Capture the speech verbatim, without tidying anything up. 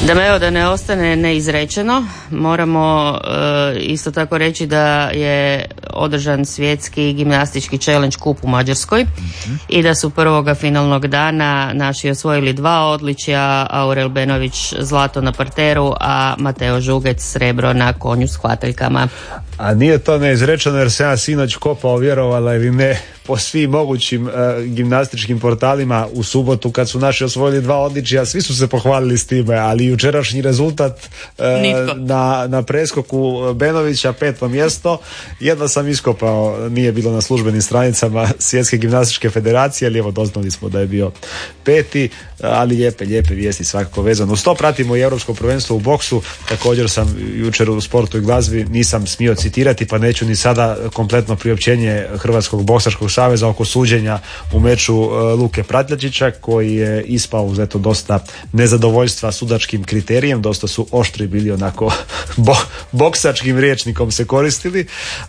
Da me evo da ne ostane neizrečeno, moramo e, isto tako reći da je održan svjetski gimnastički challenge kup u Mađarskoj mm-hmm. i da su prvoga finalnog dana naši osvojili dva odličja, Aurel Benović zlato na parteru, a Mateo Žugec srebro na konju s hvataljkama. A nije to neizrečeno jer se ja sinoć kopao, vjerovala ili ne, po svim mogućim uh, gimnastičkim portalima u subotu kad su naši osvojili dva odličja, svi su se pohvalili s time, ali jučerašnji rezultat uh, na, na preskoku Benovića, peto mjesto, jedva sam iskopao, nije bilo na službenim stranicama Svjetske gimnastičke federacije, ali evo doznali smo da je bio peti, ali lijepe, lijepe vijesti svakako vezano. Uz to pratimo i Europsko prvenstvo u boksu, također sam jučer u Sportu i glazbi nisam smio citirati, pa neću ni sada kompletno priopćenje Hrvatskog boksačkog saveza oko suđenja u meču Luke Pratljačića, koji je ispao uz eto dosta nezadovoljstva sudačkim kriterijem, dosta su oštri bili, onako bo, boksačkim rječnikom se koristili,